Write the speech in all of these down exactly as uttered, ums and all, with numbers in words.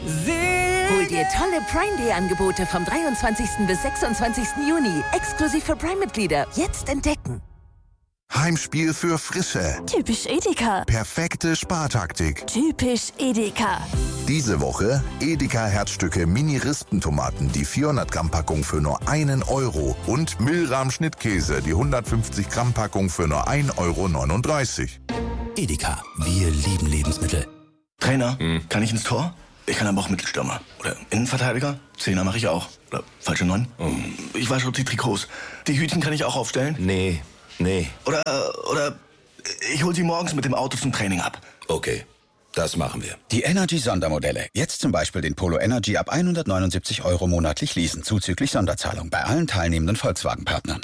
Hol dir tolle Prime Day Angebote vom dreiundzwanzigsten bis sechsundzwanzigsten Juni. Exklusiv für Prime-Mitglieder. Jetzt entdecken. Heimspiel für Frische. Typisch Edeka. Perfekte Spartaktik. Typisch Edeka. Diese Woche Edeka Herzstücke Mini-Rispentomaten, die vierhundert Gramm Packung für nur einen Euro. Und Milram Schnittkäse, die hundertfünfzig Gramm Packung für nur ein Euro neununddreißig. Edeka, wir lieben Lebensmittel. Trainer, hm. kann ich ins Tor? Ich kann aber auch Mittelstürmer. Oder Innenverteidiger. Zehner mache ich auch. Oder falsche Neun. Hm. Ich wasche die Trikots. Die Hütchen kann ich auch aufstellen. Nee, nee. Oder, oder ich hol sie morgens mit dem Auto zum Training ab. Okay, das machen wir. Die Energy-Sondermodelle. Jetzt zum Beispiel den Polo Energy ab hundertneunundsiebzig Euro monatlich leasen, zuzüglich Sonderzahlung bei allen teilnehmenden Volkswagen-Partnern.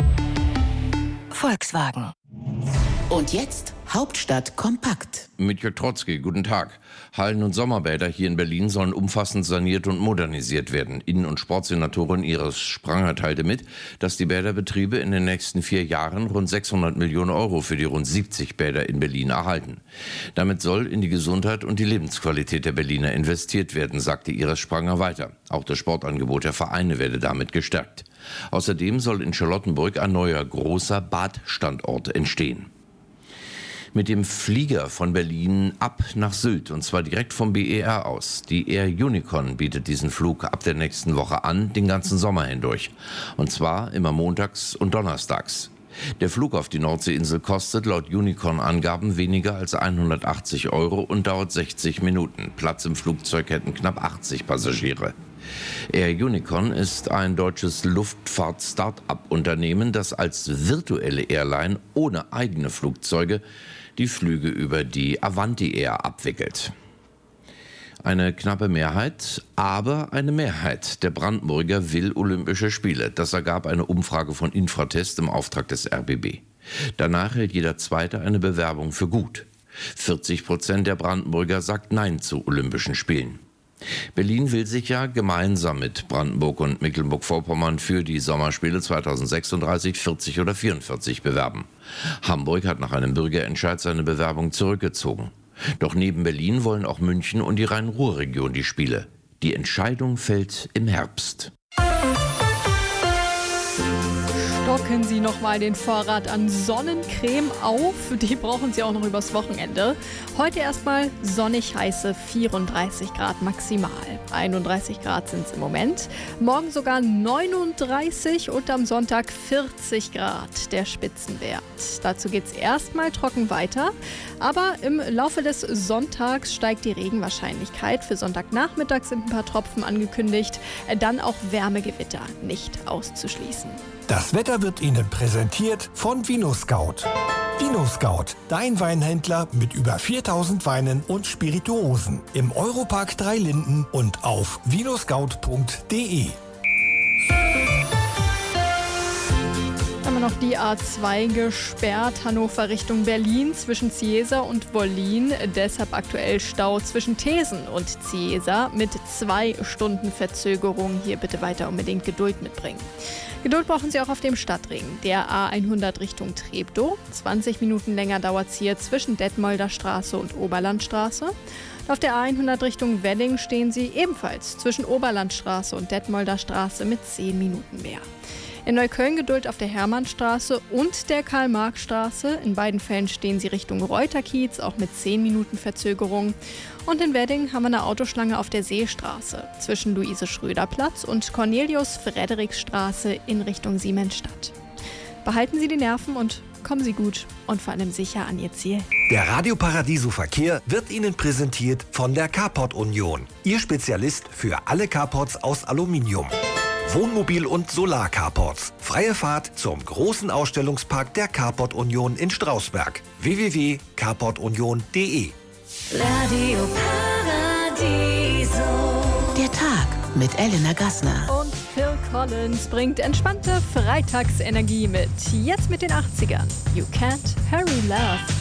Volkswagen. Und jetzt Hauptstadt kompakt. Mit Jörg Trotzki, guten Tag. Hallen- und Sommerbäder hier in Berlin sollen umfassend saniert und modernisiert werden. Innen- und Sportsenatorin Iris Spranger teilte mit, dass die Bäderbetriebe in den nächsten vier Jahren rund sechshundert Millionen Euro für die rund siebzig Bäder in Berlin erhalten. Damit soll in die Gesundheit und die Lebensqualität der Berliner investiert werden, sagte Iris Spranger weiter. Auch das Sportangebot der Vereine werde damit gestärkt. Außerdem soll in Charlottenburg ein neuer großer Badstandort entstehen. Mit dem Flieger von Berlin ab nach Sylt, und zwar direkt vom B E R aus. Die Air Unicorn bietet diesen Flug ab der nächsten Woche an, den ganzen Sommer hindurch. Und zwar immer montags und donnerstags. Der Flug auf die Nordseeinsel kostet laut Unicorn-Angaben weniger als hundertachtzig Euro und dauert sechzig Minuten. Platz im Flugzeug hätten knapp achtzig Passagiere. Air Unicorn ist ein deutsches Luftfahrt-Start-up-Unternehmen, das als virtuelle Airline ohne eigene Flugzeuge die Flüge über die Avanti Air abwickelt. Eine knappe Mehrheit, aber eine Mehrheit der Brandenburger will Olympische Spiele. Das ergab eine Umfrage von Infratest im Auftrag des R B B. Danach hält jeder Zweite eine Bewerbung für gut. vierzig Prozent der Brandenburger sagt Nein zu Olympischen Spielen. Berlin will sich ja gemeinsam mit Brandenburg und Mecklenburg-Vorpommern für die Sommerspiele zweitausendsechsunddreißig, vierzig oder vierundvierzig bewerben. Hamburg hat nach einem Bürgerentscheid seine Bewerbung zurückgezogen. Doch neben Berlin wollen auch München und die Rhein-Ruhr-Region die Spiele. Die Entscheidung fällt im Herbst. Stocken Sie noch mal den Vorrat an Sonnencreme auf. Die brauchen Sie auch noch übers Wochenende. Heute erstmal sonnig heiße vierunddreißig Grad maximal. einunddreißig Grad sind es im Moment. Morgen sogar neununddreißig und am Sonntag vierzig Grad der Spitzenwert. Dazu geht es erstmal trocken weiter. Aber im Laufe des Sonntags steigt die Regenwahrscheinlichkeit. Für Sonntagnachmittag sind ein paar Tropfen angekündigt. Dann auch Wärmegewitter nicht auszuschließen. Das Wetter wird Ihnen präsentiert von VinoScout. VinoScout, dein Weinhändler mit über viertausend Weinen und Spirituosen. Im Europark Dreilinden und auf vinoscout punkt de. Haben wir noch die A zwei gesperrt, Hannover Richtung Berlin zwischen Ziesa und Wollin. Deshalb aktuell Stau zwischen Thesen und Ziesa mit zwei Stunden Verzögerung. Hier bitte weiter unbedingt Geduld mitbringen. Geduld brauchen Sie auch auf dem Stadtring, der A hundert Richtung Treptow. zwanzig Minuten länger dauert es hier zwischen Detmolder Straße und Oberlandstraße. Und auf der A hundert Richtung Wedding stehen Sie ebenfalls zwischen Oberlandstraße und Detmolder Straße mit zehn Minuten mehr. In Neukölln Geduld auf der Hermannstraße und der Karl-Marx-Straße. In beiden Fällen stehen Sie Richtung Reuterkiez, auch mit zehn Minuten Verzögerung. Und in Wedding haben wir eine Autoschlange auf der Seestraße zwischen Luise-Schröder-Platz und Cornelius-Friedrichs-Straße in Richtung Siemensstadt. Behalten Sie die Nerven und kommen Sie gut und vor allem sicher an Ihr Ziel. Der Radio Paradiso Verkehr wird Ihnen präsentiert von der Carport Union. Ihr Spezialist für alle Carports aus Aluminium. Wohnmobil- und Solar-Carports. Freie Fahrt zum großen Ausstellungspark der Carport Union in Strausberg. w w w punkt carport union punkt de. Radio Paradiso. Der Tag mit Elena Gassner. Und Phil Collins bringt entspannte Freitagsenergie mit. Jetzt mit den achtzigern. You Can't Hurry Love.